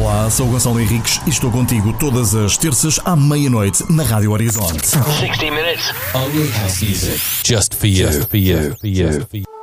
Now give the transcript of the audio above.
Olá, sou o Gonçalo Henriques e estou contigo todas as terças à meia-noite na Rádio Horizonte. 60 minutes. Only house music. Just for you. Just for you. Just for you.